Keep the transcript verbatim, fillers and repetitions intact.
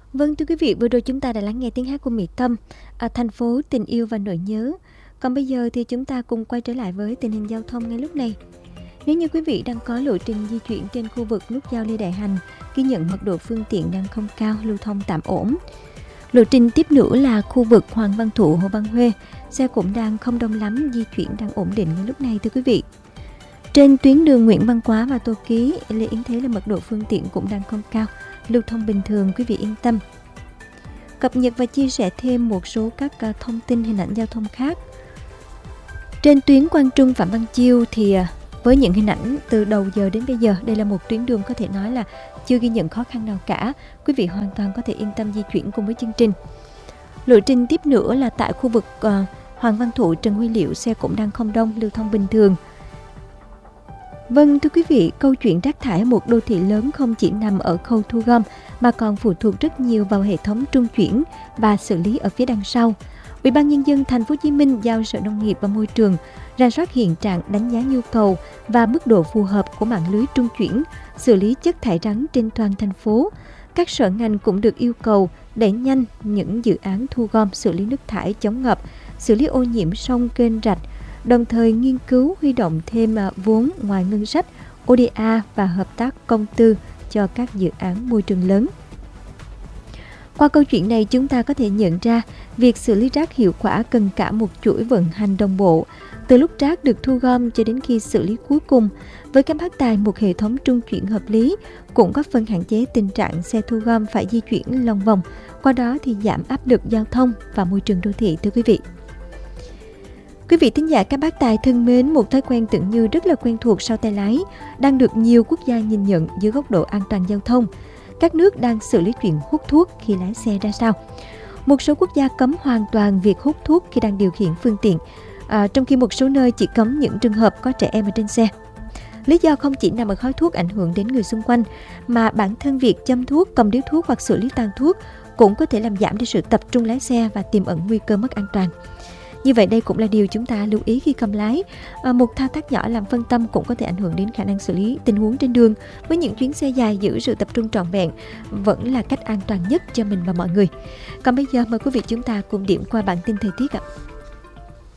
Vâng, thưa quý vị, vừa rồi chúng ta đã lắng nghe tiếng hát của Mỹ Tâm, à, Thành phố tình yêu và nỗi nhớ. Còn bây giờ thì chúng ta cùng quay trở lại với tình hình giao thông ngay lúc này. Nếu như quý vị đang có lộ trình di chuyển trên khu vực nút giao Lê Đại Hành, ghi nhận mật độ phương tiện đang không cao, lưu thông tạm ổn. Lộ trình tiếp nữa là khu vực Hoàng Văn Thụ, Hồ Văn Huê, xe cũng đang không đông lắm, di chuyển đang ổn định ngay lúc này thưa quý vị. Trên tuyến đường Nguyễn Văn Quá và Tô Ký, Lê Yến Thế là mật độ phương tiện cũng đang không cao, lưu thông bình thường, quý vị yên tâm. Cập nhật và chia sẻ thêm một số các thông tin hình ảnh giao thông khác. Trên tuyến Quang Trung Phạm Văn Chiêu thì với những hình ảnh từ đầu giờ đến bây giờ, đây là một tuyến đường có thể nói là chưa ghi nhận khó khăn nào cả. Quý vị hoàn toàn có thể yên tâm di chuyển cùng với chương trình. Lộ trình tiếp nữa là tại khu vực uh, Hoàng Văn Thụ, Trần Huy Liệu, xe cũng đang không đông, lưu thông bình thường. Vâng, thưa quý vị, câu chuyện rác thải ở một đô thị lớn không chỉ nằm ở khâu thu gom mà còn phụ thuộc rất nhiều vào hệ thống trung chuyển và xử lý ở phía đằng sau. Ủy ban nhân dân Thành phố Hồ Chí Minh giao Sở Nông nghiệp và Môi trường rà soát hiện trạng, đánh giá nhu cầu và mức độ phù hợp của mạng lưới trung chuyển xử lý chất thải rắn trên toàn thành phố. Các sở ngành cũng được yêu cầu đẩy nhanh những dự án thu gom, xử lý nước thải, chống ngập, xử lý ô nhiễm sông, kênh, rạch, đồng thời nghiên cứu huy động thêm vốn ngoài ngân sách, ô đê a và hợp tác công tư cho các dự án môi trường lớn. Qua câu chuyện này, chúng ta có thể nhận ra việc xử lý rác hiệu quả cần cả một chuỗi vận hành đồng bộ, từ lúc rác được thu gom cho đến khi xử lý cuối cùng. Với các bác tài, một hệ thống trung chuyển hợp lý cũng góp phần hạn chế tình trạng xe thu gom phải di chuyển lòng vòng, qua đó thì giảm áp lực giao thông và môi trường đô thị, thưa quý vị. Quý vị thính giả, các bác tài thân mến, một thói quen tưởng như rất là quen thuộc sau tay lái đang được nhiều quốc gia nhìn nhận dưới góc độ an toàn giao thông. Các nước đang xử lý chuyện hút thuốc khi lái xe ra sao? Một số quốc gia cấm hoàn toàn việc hút thuốc khi đang điều khiển phương tiện, à, trong khi một số nơi chỉ cấm những trường hợp có trẻ em ở trên xe. Lý do không chỉ nằm ở khói thuốc ảnh hưởng đến người xung quanh, mà bản thân việc châm thuốc, cầm điếu thuốc hoặc xử lý tàn thuốc cũng có thể làm giảm đi sự tập trung lái xe và tiềm ẩn nguy cơ mất an toàn. Như vậy đây cũng là điều chúng ta lưu ý khi cầm lái. À, một thao tác nhỏ làm phân tâm cũng có thể ảnh hưởng đến khả năng xử lý tình huống trên đường. Với những chuyến xe dài, giữ sự tập trung trọn vẹn vẫn là cách an toàn nhất cho mình và mọi người. Còn bây giờ mời quý vị chúng ta cùng điểm qua bản tin thời tiết ạ.